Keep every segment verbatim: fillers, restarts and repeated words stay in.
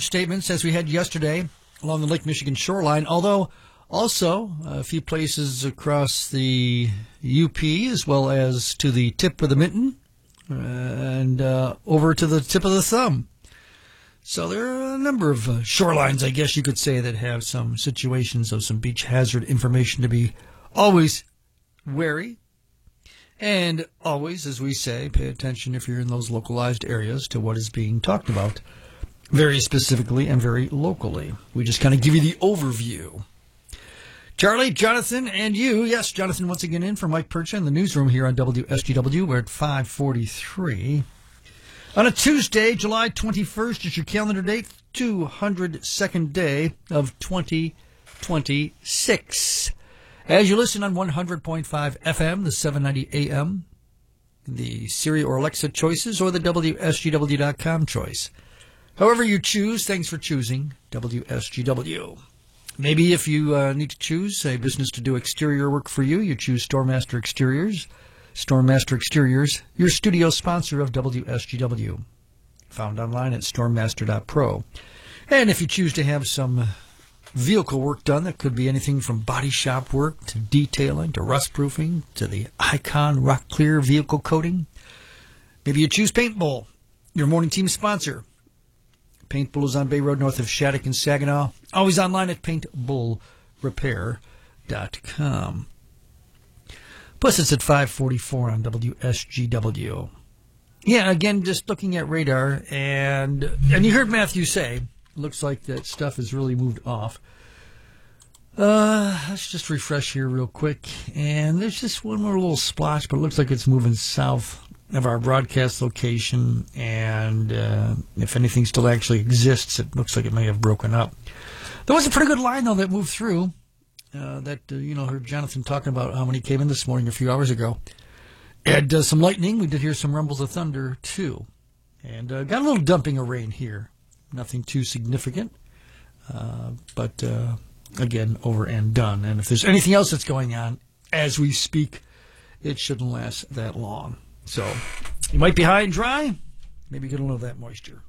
alert statements as we had yesterday along the Lake Michigan shoreline, although also a few places across the U P as well as to the tip of the mitten uh, and uh, over to the tip of the thumb. So there are a number of uh, shorelines, I guess you could say, that have some situations of some beach hazard information to be always wary. And always, as we say, pay attention if you're in those localized areas to what is being talked about very specifically and very locally. We just kind of give you the overview. Charlie, Jonathan, and you. Yes, Jonathan once again in for Mike Percha in the newsroom here on W S G W. We're at five forty-three. On a Tuesday, July twenty-first, is your calendar date, two hundred second day of twenty twenty-six. As you listen on one hundred point five F M, the seven ninety A M, the Siri or Alexa choices, or the W S G W dot com choice. However you choose, thanks for choosing W S G W. Maybe if you uh, need to choose a business to do exterior work for you, you choose Stormmaster Exteriors. Stormmaster Exteriors, your studio sponsor of W S G W. Found online at stormmaster dot pro. And if you choose to have some vehicle work done, that could be anything from body shop work to detailing to rust proofing to the Icon Rock Clear vehicle coating. Maybe you choose Paintbull, your morning team sponsor. Paintbull is on Bay Road north of Shattuck and Saginaw. Always online at paint bull repair dot com. Plus, it's at five forty-four on W S G W. Yeah, again, just looking at radar, and and you heard Matthew say, looks like that stuff has really moved off. Uh, let's just refresh here real quick. And there's just one more little splotch, but it looks like it's moving south of our broadcast location. And uh, if anything still actually exists, it looks like it may have broken up. There was a pretty good line, though, that moved through. Uh, that, uh, you know, heard Jonathan talking about how many came in this morning a few hours ago. And uh, some lightning. We did hear some rumbles of thunder, too. And uh, got a little dumping of rain here. Nothing too significant. Uh, but, uh, again, over and done. And if there's anything else that's going on as we speak, it shouldn't last that long. So you might be high and dry. Maybe get a little of that moisture.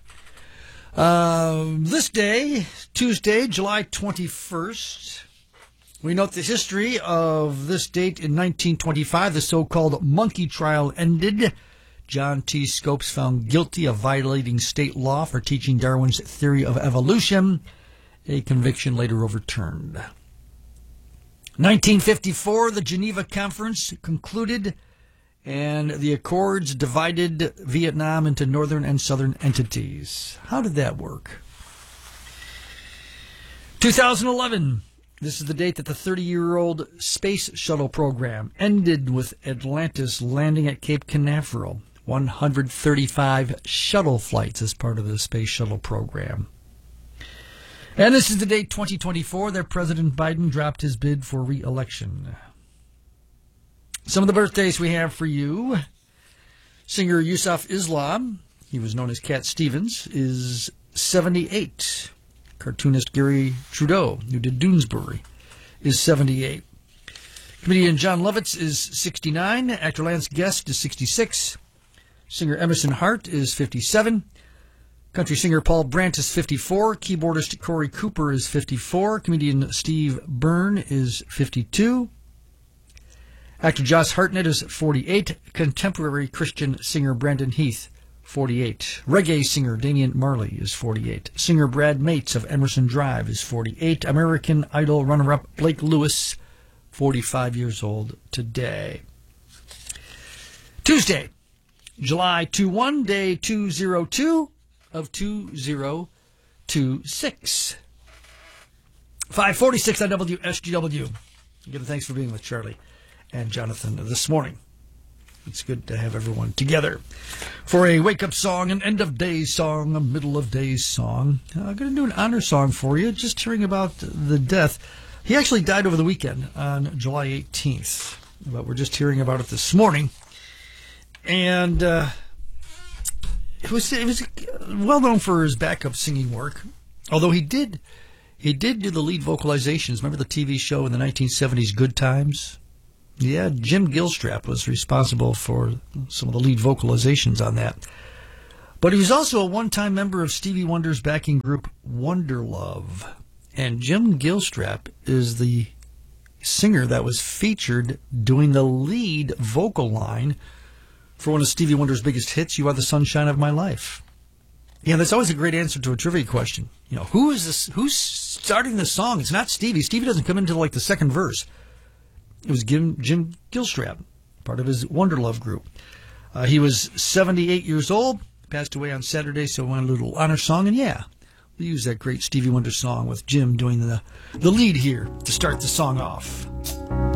Uh, this day, Tuesday, July twenty-first, we note the history of this date in nineteen twenty-five. The so-called monkey trial ended. John T. Scopes found guilty of violating state law for teaching Darwin's theory of evolution. A conviction later overturned. nineteen fifty-four, the Geneva Conference concluded, and the Accords divided Vietnam into northern and southern entities. How did that work? two thousand eleven. This is the date that the thirty-year-old Space Shuttle program ended with Atlantis landing at Cape Canaveral. one hundred thirty-five shuttle flights as part of the Space Shuttle program. And this is the date, twenty twenty-four, that President Biden dropped his bid for re-election. Some of the birthdays we have for you. Singer Yusuf Islam, he was known as Cat Stevens, is seventy-eight. Cartoonist Gary Trudeau, who did Doonesbury, is seventy-eight. Comedian John Lovitz is sixty-nine. Actor Lance Guest is sixty-six. Singer Emerson Hart is fifty-seven. Country singer Paul Brandt is fifty-four. Keyboardist Corey Cooper is fifty-four. Comedian Steve Byrne is fifty-two. Actor Josh Hartnett is forty-eight. Contemporary Christian singer Brandon Heath, forty-eight. Reggae singer Damian Marley is forty-eight. Singer Brad Mates of Emerson Drive is forty-eight. American Idol runner-up Blake Lewis, forty-five years old today. Tuesday, July twenty-first, day two oh two of two thousand twenty-six. five forty-six on W S G W. Again, thanks for being with Charlie and Jonathan this morning. It's good to have everyone together for a wake-up song, an end-of-day song, a middle-of-day song. Uh, I'm going to do an honor song for you, just hearing about the death. He actually died over the weekend on July eighteenth, but we're just hearing about it this morning. And uh, it was it was well known for his backup singing work, although he did he did do the lead vocalizations. Remember the T V show in the nineteen seventies, Good Times? Yeah, Jim Gilstrap was responsible for some of the lead vocalizations on that. But he was also a one-time member of Stevie Wonder's backing group Wonderlove. And Jim Gilstrap is the singer that was featured doing the lead vocal line for one of Stevie Wonder's biggest hits, You Are the Sunshine of My Life. Yeah, that's always a great answer to a trivia question. You know, who is this? Who's starting the song? It's not Stevie. Stevie doesn't come into like the second verse. It was Jim, Jim Gilstrap, part of his Wonderlove group. Uh, he was seventy-eight years old, passed away on Saturday, so we want a little honor song. And yeah, we use that great Stevie Wonder song with Jim doing the, the lead here to start the song off.